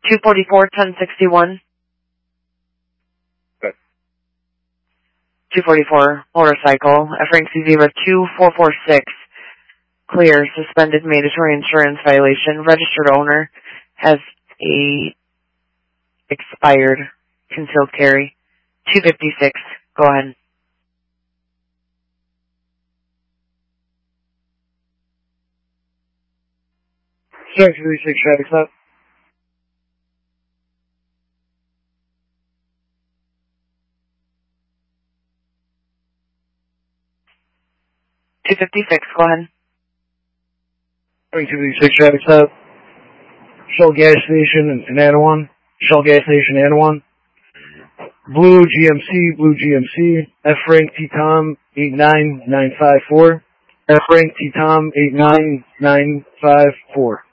244, 1061. Good. 244, motorcycle, Frank Zebra 2446. Clear, suspended mandatory insurance violation. Registered owner has a expired concealed carry. 256, go ahead. Sir, 236, traffic stop. Go ahead. 236, traffic stop. Shell gas station in Anawan. Shell gas station Anawan. Blue GMC, F Frank T Tom 89954. F Frank T Tom 89954.